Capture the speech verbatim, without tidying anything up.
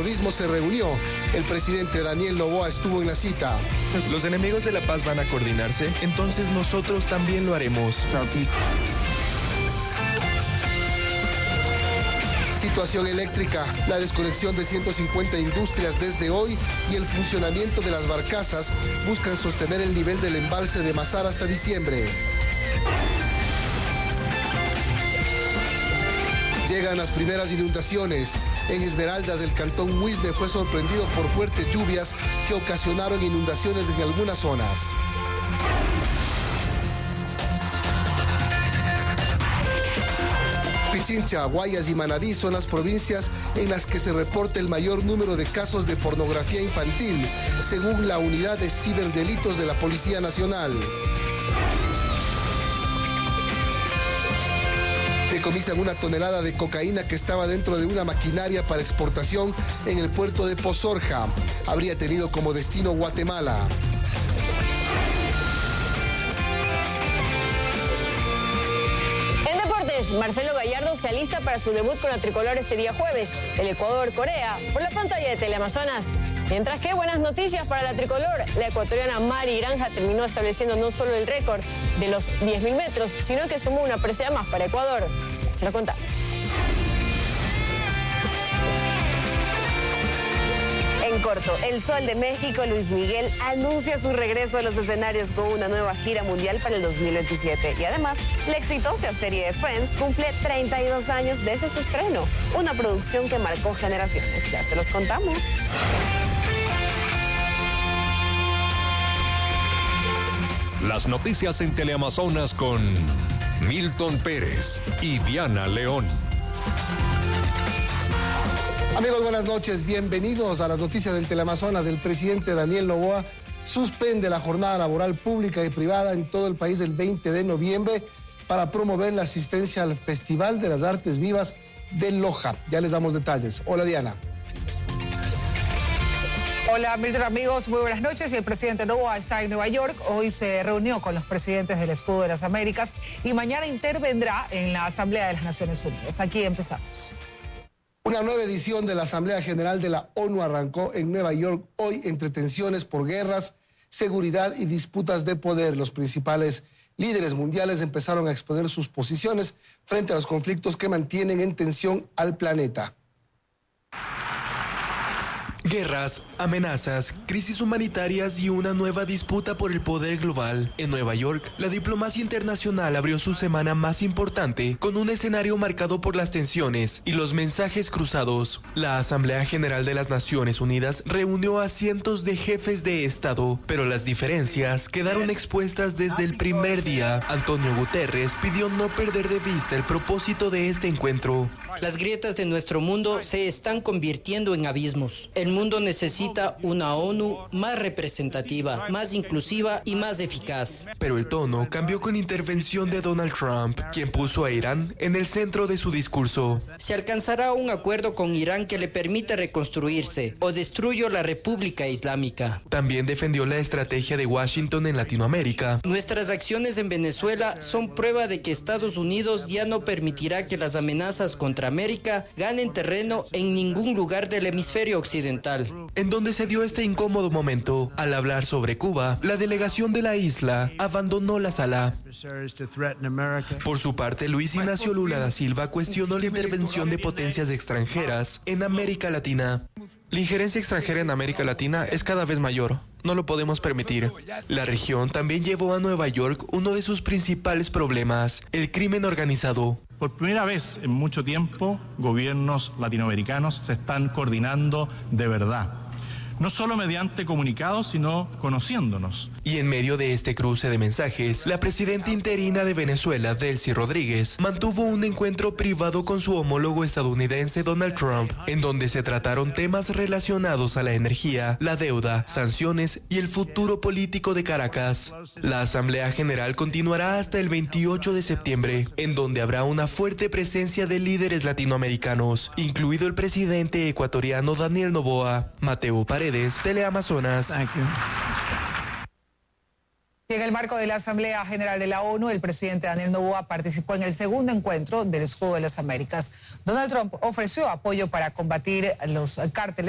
Terrorismo se reunió. El presidente Daniel Noboa estuvo en la cita. Los enemigos de la paz van a coordinarse, entonces nosotros también lo haremos. Situación eléctrica, la desconexión de ciento cincuenta industrias desde hoy y el funcionamiento de las barcazas buscan sostener el nivel del embalse de Mazar hasta diciembre. Llegan las primeras inundaciones. En Esmeraldas, el cantón Muisne fue sorprendido por fuertes lluvias que ocasionaron inundaciones en algunas zonas. Pichincha, Guayas y Manabí son las provincias en las que se reporta el mayor número de casos de pornografía infantil, según la Unidad de Ciberdelitos de la Policía Nacional. Decomisan una tonelada de cocaína que estaba dentro de una maquinaria para exportación en el puerto de Pozorja. Habría tenido como destino Guatemala. Marcelo Gallardo se alista para su debut con la tricolor este día jueves. El Ecuador-Corea por la pantalla de Teleamazonas. Mientras que buenas noticias para la tricolor. La ecuatoriana Mari Granja terminó estableciendo no solo el récord de los diez mil metros, sino que sumó una presea más para Ecuador. Se lo contamos. En corto, el Sol de México, Luis Miguel, anuncia su regreso a los escenarios con una nueva gira mundial para el dos mil veintisiete. Y además, la exitosa serie de Friends cumple treinta y dos años desde su estreno. Una producción que marcó generaciones. Ya se los contamos. Las noticias en Teleamazonas con Milton Pérez y Diana León. Amigos, buenas noches. Bienvenidos a las noticias del Teleamazonas. El presidente Daniel Noboa suspende la jornada laboral pública y privada en todo el país el veinte de noviembre para promover la asistencia al Festival de las Artes Vivas de Loja. Ya les damos detalles. Hola, Diana. Hola, Milton, amigos, muy buenas noches. Y el presidente Noboa está en Nueva York. Hoy se reunió con los presidentes del Escudo de las Américas y mañana intervendrá en la Asamblea de las Naciones Unidas. Aquí empezamos. Una nueva edición de la Asamblea General de la ONU arrancó en Nueva York hoy entre tensiones por guerras, seguridad y disputas de poder. Los principales líderes mundiales empezaron a exponer sus posiciones frente a los conflictos que mantienen en tensión al planeta. Guerras, amenazas, crisis humanitarias y una nueva disputa por el poder global. En Nueva York, la diplomacia internacional abrió su semana más importante con un escenario marcado por las tensiones y los mensajes cruzados. La Asamblea General de las Naciones Unidas reunió a cientos de jefes de Estado, pero las diferencias quedaron expuestas desde el primer día. Antonio Guterres pidió no perder de vista el propósito de este encuentro. Las grietas de nuestro mundo se están convirtiendo en abismos. El mundo necesita una ONU más representativa, más inclusiva y más eficaz. Pero el tono cambió con intervención de Donald Trump, quien puso a Irán en el centro de su discurso. Se alcanzará un acuerdo con Irán que le permita reconstruirse o destruyo la República Islámica. También defendió la estrategia de Washington en Latinoamérica. Nuestras acciones en Venezuela son prueba de que Estados Unidos ya no permitirá que las amenazas contra América ganen terreno en ningún lugar del hemisferio occidental. En donde se dio este incómodo momento, al hablar sobre Cuba, la delegación de la isla abandonó la sala. Por su parte, Luis Ignacio Lula da Silva cuestionó la intervención de potencias extranjeras en América Latina. La injerencia extranjera en América Latina es cada vez mayor. No lo podemos permitir. La región también llevó a Nueva York uno de sus principales problemas, el crimen organizado. Por primera vez en mucho tiempo, gobiernos latinoamericanos se están coordinando de verdad. No solo mediante comunicados, sino conociéndonos. Y en medio de este cruce de mensajes, la presidenta interina de Venezuela, Delcy Rodríguez, mantuvo un encuentro privado con su homólogo estadounidense Donald Trump, en donde se trataron temas relacionados a la energía, la deuda, sanciones y el futuro político de Caracas. La Asamblea General continuará hasta el veintiocho de septiembre, en donde habrá una fuerte presencia de líderes latinoamericanos, incluido el presidente ecuatoriano Daniel Noboa. Mateo Paredes, Teleamazonas. Y en el marco de la Asamblea General de la ONU, el presidente Daniel Noboa participó en el segundo encuentro del Escudo de las Américas. Donald Trump ofreció apoyo para combatir los cárteles